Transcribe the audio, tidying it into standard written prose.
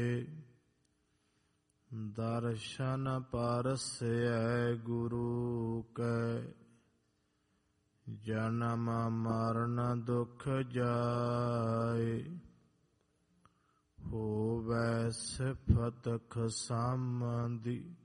ਦਰਸ਼ਨ ਪਰਸੈ ਗੁਰੂ ਕੈ, ਜਨਮ ਮਰਨ ਦੁਖ ਜਾਏ। ਹੋਵੈ ਸਿਫਤ ਖਸਮ ਦੀ,